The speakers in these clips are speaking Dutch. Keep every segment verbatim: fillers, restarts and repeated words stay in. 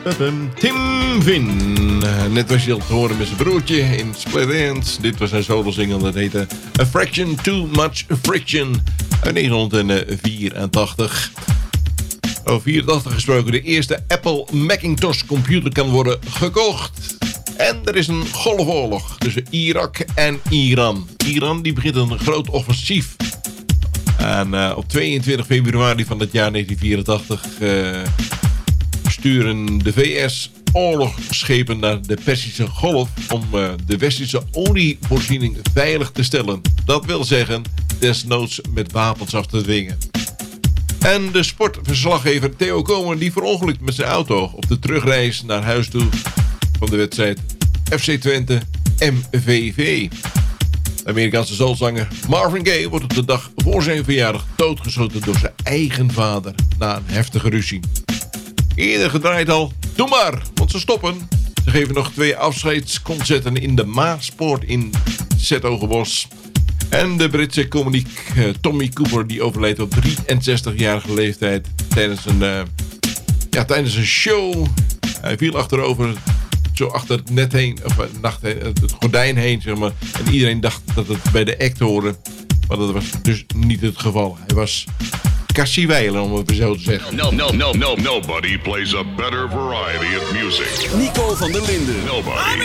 Tim Vin. Net was hij al te horen met zijn broertje in Split Enz. Dit was zijn solo-single, dat heette A Fraction Too Much Friction uit negentien vierentachtig. Over vierentachtig gesproken, de eerste Apple Macintosh computer kan worden gekocht. En er is een golfoorlog tussen Irak en Iran. Iran die begint een groot offensief. En uh, op tweeëntwintig februari van het jaar negentien vierentachtig uh, sturen de V S oorlogsschepen naar de Perzische Golf om uh, de westerse olievoorziening veilig te stellen. Dat wil zeggen, desnoods met wapens af te dwingen. En de sportverslaggever Theo Komen die verongelukt met zijn auto op de terugreis naar huis toe van de wedstrijd F C Twente M V V. De Amerikaanse soulzanger Marvin Gaye wordt op de dag voor zijn verjaardag doodgeschoten door zijn eigen vader na een heftige ruzie. Eerder gedraaid al, doe maar, want ze stoppen. Ze geven nog twee afscheidsconcerten in de Maaspoort in 's-Hertogenbosch. En de Britse komiek uh, Tommy Cooper die overleed op drieënzestigjarige leeftijd tijdens een, uh, ja, tijdens een show. Hij viel achterover, zo achter het net heen, of uh, nacht heen, het gordijn heen, zeg maar. En iedereen dacht dat het bij de act hoorde. Maar dat was dus niet het geval. Hij was Cassie Weiler, om het zo te zeggen. No, no, no, no, nobody plays a better variety of music. Nico van der Linden. Nobody.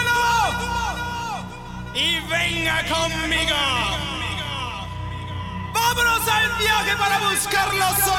Y venga conmigo. Vámonos al viaje para buscar los